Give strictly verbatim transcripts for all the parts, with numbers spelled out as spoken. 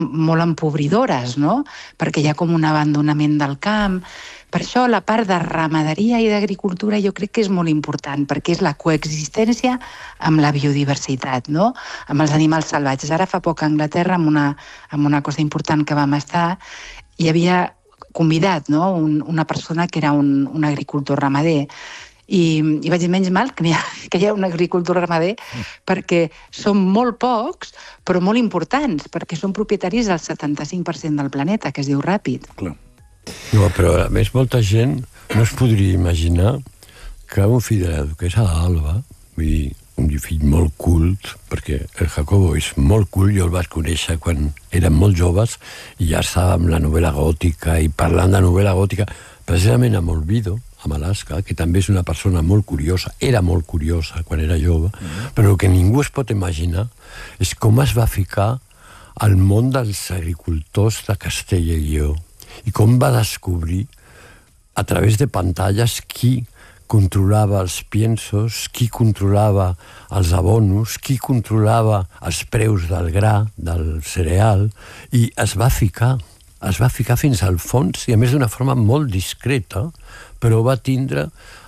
molt empobridores, no? Perquè hi ha com un abandonament del camp. Per això la part de ramaderia i d'agricultura jo crec que és molt important, perquè és la coexistència amb la biodiversitat, no? Amb els animals salvatges. Ara fa poc a Anglaterra, amb una, amb una cosa important que vam estar, hi havia convidat, no? un, una persona que era un, un agricultor ramader. I, i vaig dir, menys mal que hi ha, que hi ha un agricultor ramader, perquè són molt pocs, però molt importants, perquè són propietaris del setanta-cinc per cent del planeta, que es diu ràpid. Clar. No, però a més molta gent no es podria imaginar que un fill de l'eduqués a l'Alba, vull dir, un fill molt cult, perquè el Jacobo és molt cult, jo el vaig conèixer quan érem molt joves i ja estava amb la novel·la gòtica i parlant de novel·la gòtica, precisament amb Olvido, amb Alaska, que també és una persona molt curiosa, era molt curiosa quan era jove, mm. però el que ningú es pot imaginar és com es va ficar al món dels agricultors de Castella i Lleó i com va descobrir a través de pantalles qui controlava els piensos, qui controlava els abonos, qui controlava els preus del gra, del cereal, i es va ficar, es va ficar fins al fons, i a més d'una forma molt discreta, però va tindre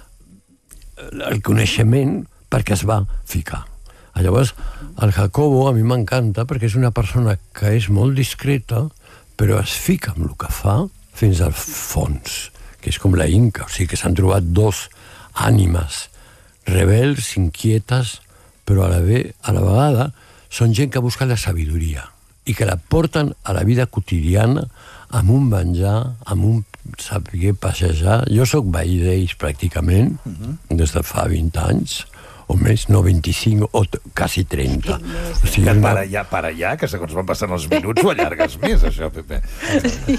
el coneixement perquè es va ficar. Llavors, el Jacobo a mi m'encanta perquè és una persona que és molt discreta, però es fica amb el que fa fins al fons, que és com la Inca, o sigui que s'han trobat dos ànimes rebels, inquietes, però a la, ve, a la vegada són gent que busca la sabidoria i que la porten a la vida quotidiana amb un menjar, amb un saber passejar. Jo sóc veí d'ells pràcticament, uh-huh. des de fa vint anys, o més, no, vint-i-cinc o t- quasi trenta. O sigui, ja para allà, para allà, que segons van passant els minuts ho allargues més, això, Pepe. Sí.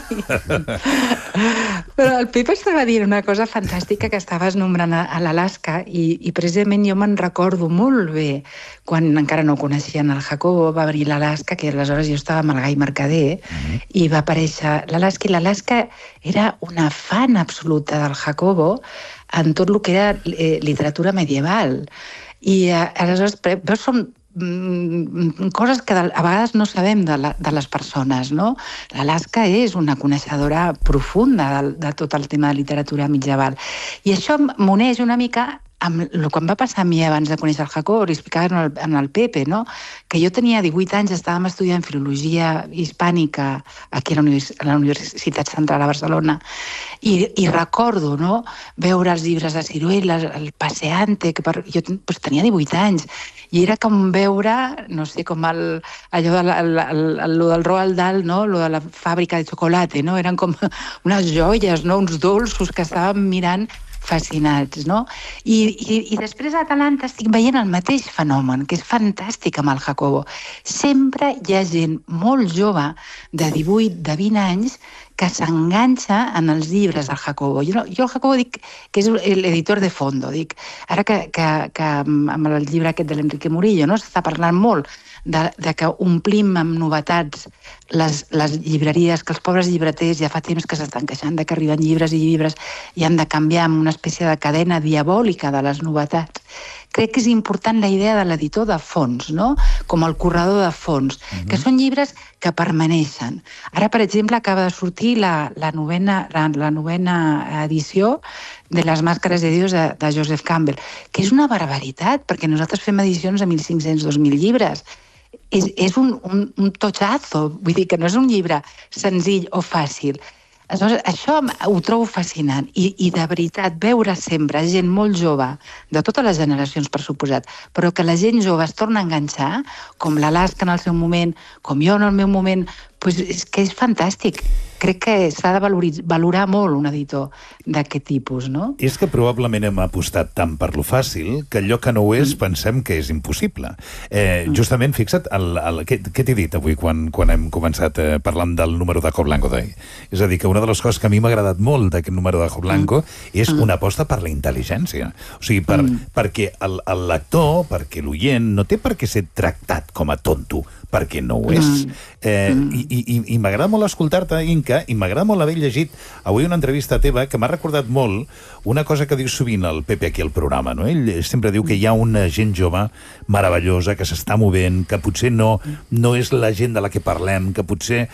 Però el Pepe estava dient una cosa fantàstica que estaves nombrant a, a l'Alaska i, i precisament jo me'n recordo molt bé quan encara no coneixien el Jacobo, va venir l'Alaska, que aleshores jo estava amb el Gai Mercader, uh-huh. i va aparèixer l'Alaska, i l'Alaska era una fan absoluta del Jacobo en tot el que era eh, literatura medieval. I eh, aleshores, veus, són mm, coses que a vegades no sabem de, la, de les persones, no? L'Alaska és una coneixedora profunda de, de tot el tema de literatura medieval. I això m'uneix una mica amb el que em va passar a mi abans de conèixer el Jacobo, li explicava en el, en el Pepe, no? Que jo tenia divuit anys, estàvem estudiant filologia hispànica aquí a la, univers- a la Universitat Central a Barcelona, i, i recordo, no?, veure els llibres de Ciruela, el Paseante, que per, jo pues, tenia divuit anys, i era com veure, no sé, com el, allò de la, el, el, el, lo del Roald Dahl, no?, lo de la fàbrica de xocolate, no? Eren com unes joies, no?, uns dolços que estàvem mirant fascinats, no? I, i, i després a Atalanta estic veient el mateix fenomen, que és fantàstic amb el Jacobo. Sempre hi ha gent molt jove, de divuit, de vint anys, que s'enganxa en els llibres del Jacobo. Jo, jo el Jacobo dic que és l'editor de fondo, dic, ara que, que, que amb el llibre aquest de l'Enrique Murillo, no?, s'està parlant molt de, de que omplim amb novetats les, les llibreries, que els pobres llibreters ja fa temps que s'estan queixant de que arriben llibres i llibres i han de canviar amb una espècie de cadena diabòlica de les novetats. Crec que és important la idea de l'editor de fons, no?, com el corredor de fons, uh-huh. que són llibres que permaneixen. Ara, per exemple, acaba de sortir la, la, novena, la, la novena edició de Les màscares de Dios de, de Joseph Campbell, que és una barbaritat, perquè nosaltres fem edicions de mil cinc-cents a dos mil llibres. És, és un, un, un tochazo, vull dir que no és un llibre senzill o fàcil. Aleshores, això ho trobo fascinant i, i de veritat veure sempre gent molt jove, de totes les generacions per suposat, però que la gent jove es torna a enganxar, com l'Alaska en el seu moment, com jo en el meu moment, doncs és que és fantàstic. Crec que s'ha de valoritzar, valorar molt un editor d'aquest tipus, no? És que probablement hem apostat tant per lo fàcil que allò que no ho és mm. pensem que és impossible. Eh, justament, fixa't, el, el, què, què t'he dit avui quan, quan hem començat eh, parlant del número d'Ajo Blanco d'ahir? És a dir, que una de les coses que a mi m'ha agradat molt d'aquest número d'Ajo Blanco mm. és mm. una aposta per la intel·ligència. O sigui, per, mm. perquè el, el lector, perquè l'oient, no té per què ser tractat com a tonto perquè no ho és. Mm. Eh, mm. I i, i m'agrada molt escoltar-te, Inca, i m'agrada molt haver llegit avui una entrevista teva que m'ha recordat molt una cosa que diu sovint el Pepe aquí al programa, no? Ell sempre diu que hi ha una gent jove meravellosa que s'està movent, que potser no, no és la gent de la que parlem, que potser